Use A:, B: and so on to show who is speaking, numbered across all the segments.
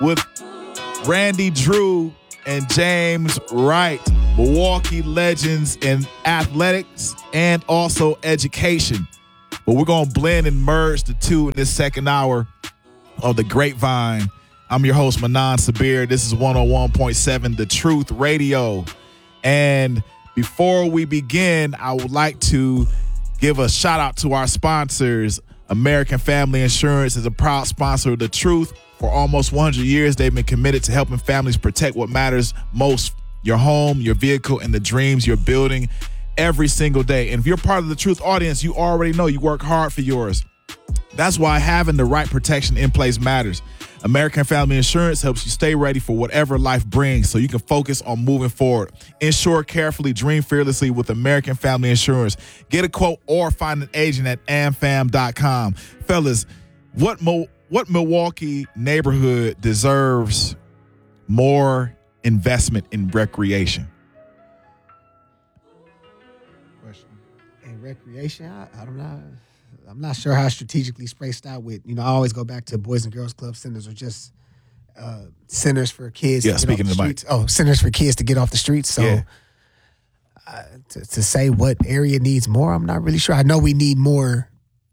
A: with Randy Drew and James Wright, Milwaukee legends in athletics and also education. But we're going to blend and merge the two in this second hour of the Grapevine. I'm your host, Manan Sabir. This is 101.7 The Truth Radio. And before we begin, I would like to give a shout out to our sponsors. American Family Insurance is a proud sponsor of The Truth. For almost 100 years, they've been committed to helping families protect what matters most, your home, your vehicle, and the dreams you're building every single day. And if you're part of the Truth audience, you already know you work hard for yours. That's why having the right protection in place matters. American Family Insurance helps you stay ready for whatever life brings so you can focus on moving forward. Insure carefully, dream fearlessly with American Family Insurance. Get a quote or find an agent at amfam.com. Fellas, what Milwaukee neighborhood deserves more investment in recreation?
B: In recreation, I don't know. I'm not sure how strategically spaced out with, I always go back to Boys and Girls Club centers or just centers for kids.
A: Yeah,
B: to
A: speaking
B: get
A: of the
B: streets. Oh, centers for kids to get off the streets. So to say what area needs more, I'm not really sure. I know we need more,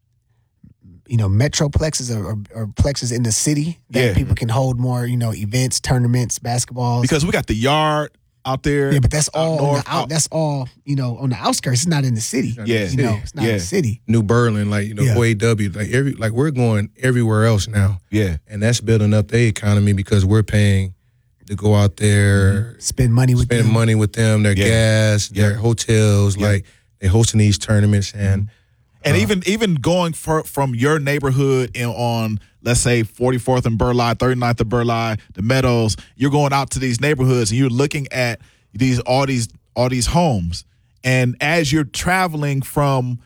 B: metroplexes or plexes in the city that people can hold more, events, tournaments, basketballs.
A: Because we got the yard out there.
B: Yeah, but that's all
A: north,
B: that's all, on the outskirts. It's not in the city.
A: Yeah.
B: It's not in the city.
C: New Berlin, OAW, like we're going everywhere else now.
A: Yeah.
C: And that's building up their economy because we're paying to go out there,
B: spend money with
C: them, their gas, their hotels, like they're hosting these tournaments and
A: even going from your neighborhood on, let's say, 44th and Burleigh, 39th and Burleigh, the Meadows, you're going out to these neighborhoods and you're looking at all these homes. And as you're traveling from,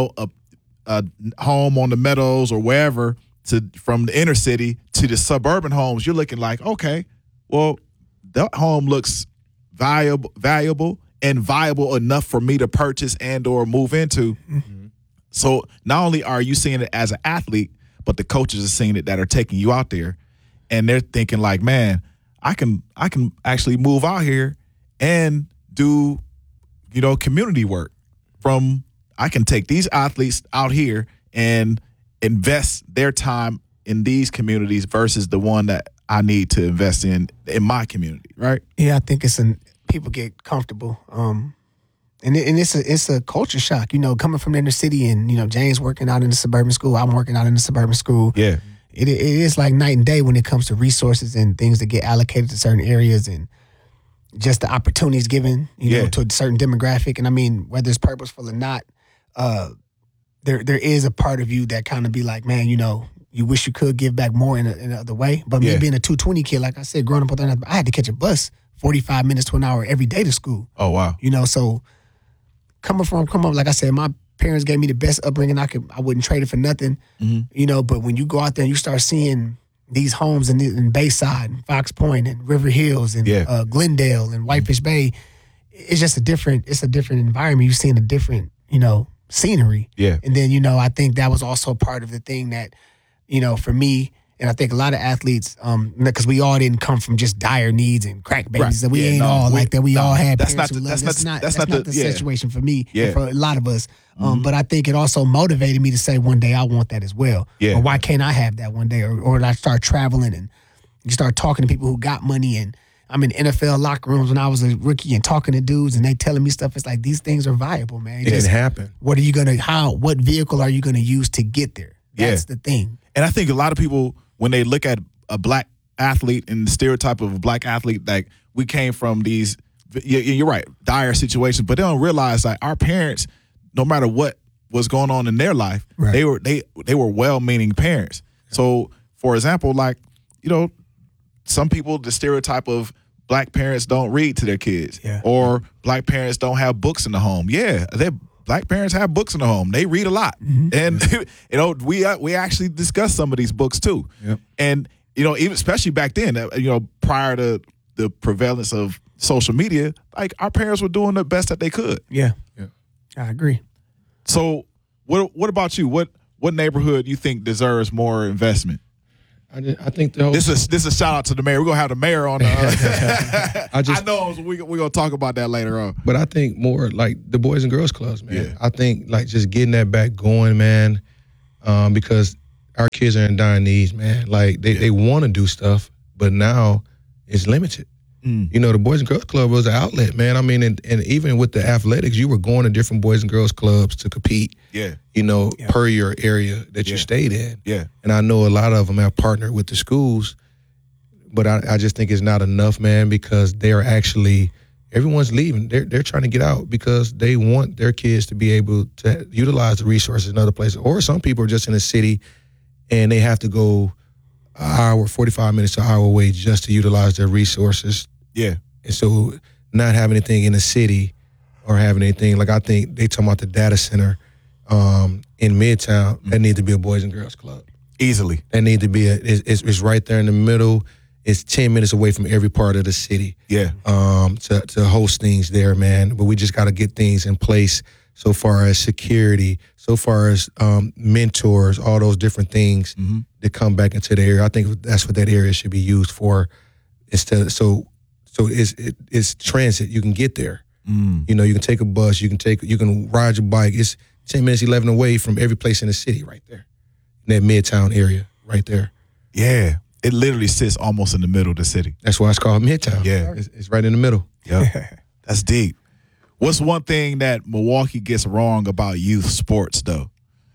A: a home on the Meadows or wherever from the inner city to the suburban homes, you're looking like, okay, well, that home looks valuable and viable enough for me to purchase and or move into. Mm-hmm. So not only are you seeing it as an athlete, but the coaches are seeing it that are taking you out there, and they're thinking like, man, I can actually move out here and do, community work. I can take these athletes out here and invest their time in these communities versus the one that I need to invest in my community, right?
B: Yeah, I think people get comfortable. And it's a culture shock, coming from the inner city and, James working out in the suburban school, I'm working out in the suburban school.
A: Yeah.
B: It is like night and day when it comes to resources and things that get allocated to certain areas and just the opportunities given, to a certain demographic. And I mean, whether it's purposeful or not, there is a part of you that kind of be like, man, you wish you could give back more in another way. But me being a 220 kid, like I said, growing up with that, I had to catch a bus 45 minutes to an hour every day to school.
A: Oh, wow.
B: So come up, like I said, my parents gave me the best upbringing I wouldn't trade it for nothing, but when you go out there and you start seeing these homes in Bayside and Fox Point and River Hills and Glendale and Whitefish Bay, it's just a different environment. You're seeing a different, scenery.
A: Yeah.
B: And then, I think that was also part of the thing that, for me, and I think a lot of athletes, because we all didn't come from just dire needs and crack babies. Right. We ain't all like that. We all had parents who loved us. That's not the situation for me and for a lot of us. But I think it also motivated me to say one day I want that as well.
A: Yeah.
B: Or why can't I have that one day? Or I start traveling and you start talking to people who got money. And I'm in NFL locker rooms when I was a rookie and talking to dudes and they telling me stuff. It's like, these things are viable, man.
C: It can happen.
B: What vehicle are you going to use to get there? That's the thing.
A: And I think a lot of people, when they look at a black athlete and the stereotype of a black athlete, like we came from these, you're right, dire situations, but they don't realize like our parents, no matter what was going on in their life, right, they were well-meaning parents. So, for example, like, some people, the stereotype of black parents don't read to their kids, or black parents don't have books in the home. Yeah, black parents have books in the home. They read a lot. Mm-hmm. And, we actually discuss some of these books too.
C: Yep.
A: And, even especially back then, prior to the prevalence of social media, like our parents were doing the best that they could.
B: Yeah. I agree.
A: So what about you? What neighborhood you think deserves more investment?
C: I think the whole
A: This is a shout out to the mayor. We're gonna have the mayor on. I know we're gonna talk about that later on.
C: But I think more like the Boys and Girls Clubs, man.
A: Yeah.
C: I think like just getting that back going, man, because our kids are in dire needs, man. Like they want to do stuff, but now it's limited. You know, the Boys and Girls Club was an outlet, man. I mean, and even with the athletics, you were going to different Boys and Girls Clubs to compete.
A: Yeah.
C: You know, per your area that you stayed in.
A: Yeah.
C: And I know a lot of them have partnered with the schools, but I just think it's not enough, man, because they're actually everyone's leaving. They're trying to get out because they want their kids to be able to utilize the resources in other places. Or some people are just in the city and they have to go an hour, 45 minutes to an hour away just to utilize their resources.
A: Yeah.
C: And so not having anything in the city or having anything, like I think they talking about the data center in Midtown, that need to be a Boys and Girls Club.
A: Easily.
C: That need to be it's right there in the middle. It's 10 minutes away from every part of the city.
A: Yeah.
C: To host things there, man. But we just got to get things in place so far as security, so far as mentors, all those different things that come back into the area. I think that's what that area should be used for. Instead, so it's transit. You can get there. You know, you can take a bus. You can ride your bike. It's 10 minutes, 11 away from every place in the city, right there, in that Midtown area, right there.
A: Yeah. It literally sits almost in the middle of the city.
C: That's why it's called Midtown.
A: Yeah.
C: It's right in the middle.
A: Yeah. That's deep. What's one thing that Milwaukee gets wrong about youth sports, though?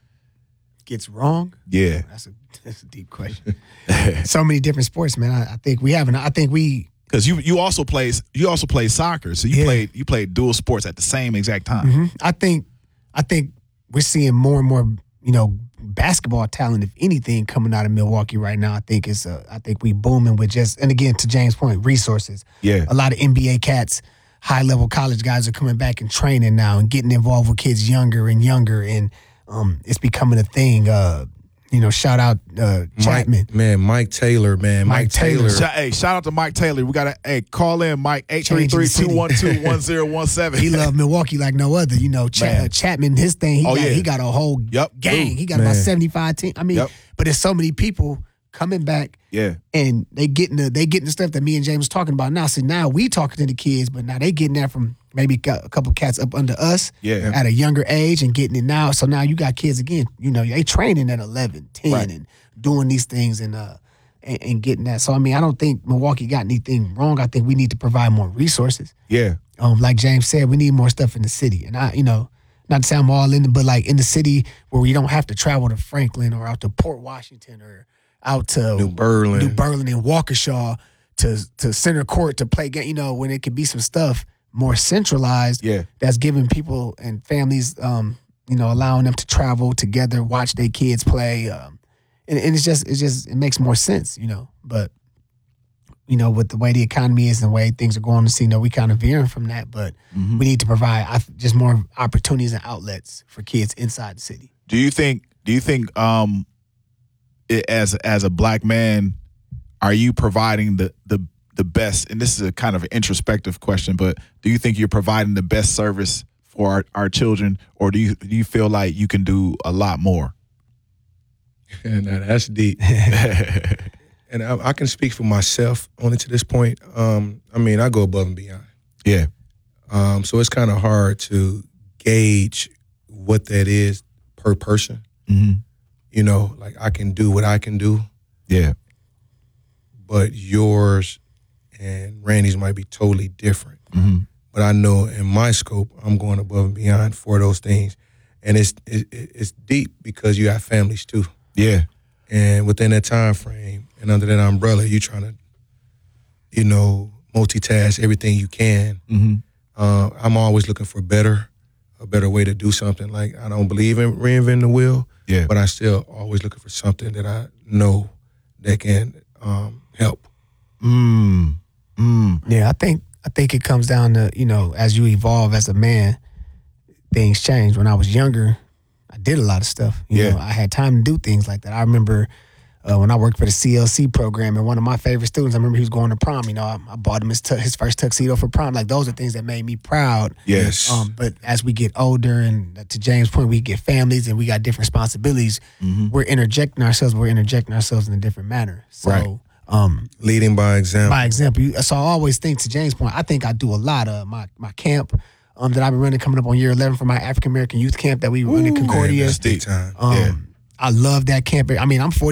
B: Gets wrong?
A: Yeah.
B: That's a deep question. So many different sports, man. I think we have, and I think we.
A: Because you also play soccer, so you played dual sports at the same exact time.
B: I think we're seeing more and more, basketball talent, if anything, coming out of Milwaukee right now. I think we booming with just, and again, to James' point, resources.
A: Yeah.
B: A lot of NBA cats, high level college guys are coming back and training now and getting involved with kids younger and younger, and it's becoming a thing. Shout out Chapman.
C: Mike Taylor, man. Mike Taylor.
A: Shout out to Mike Taylor. We got to call in Mike 833-212-1017.
B: He loved Milwaukee like no other. Chapman, his thing. He got a whole gang. He got about 75 teams. I mean, but there's so many people coming back.
A: Yeah.
B: And they getting the stuff that me and James was talking about now. See, now we talking to the kids, but now they getting that from maybe a couple cats up under us at a younger age and getting it now. So now you got kids again, they training at 11, 10 and doing these things and getting that. So, I mean, I don't think Milwaukee got anything wrong. I think we need to provide more resources.
A: Yeah.
B: Like James said, we need more stuff in the city. And not to say I'm all in it, but like in the city where we don't have to travel to Franklin or out to Port Washington or out to
C: New Berlin
B: and Waukesha to Center Court to play game, when it could be some stuff more centralized that's giving people and families, allowing them to travel together, watch their kids play. And it's just it makes more sense, But, with the way the economy is and the way things are going to see, we kind of veering from that. But we need to provide just more opportunities and outlets for kids inside the city.
A: Do you think as a black man, are you providing the best, and this is a kind of an introspective question, but do you think you're providing the best service for our children, or do you feel like you can do a lot more?
C: Now that's deep. And I can speak for myself only to this point. I mean, I go above and beyond.
A: Yeah.
C: So it's kind of hard to gauge what that is per person. Like I can do what I can do.
A: Yeah.
C: But yours and Randy's might be totally different. But I know in my scope, I'm going above and beyond for those things. And it's deep because you have families too.
A: Yeah.
C: And within that time frame and under that umbrella, you're trying to, multitask everything you can. I'm always looking for a better way to do something. Like I don't believe in reinventing the wheel, but I still always looking for something that I know that can help.
B: Yeah, I think it comes down to, as you evolve as a man, things change. When I was younger, I did a lot of stuff. I had time to do things like that. I remember when I worked for the CLC program, and one of my favorite students, I remember he was going to prom. You know, I bought him his first tuxedo for prom. Like, those are things that made me proud.
C: Yes.
B: But as we get older, and to James' point, we get families and we got different responsibilities. We're interjecting ourselves in a different manner. So,
C: right. Leading by example.
B: By example. So I always think, to James' point, I think I do a lot of my camp that I've been running coming up on year 11 for my African American youth camp that we run in Concordia.
C: Man, that's big time.
B: I love that camp. I mean, I'm 40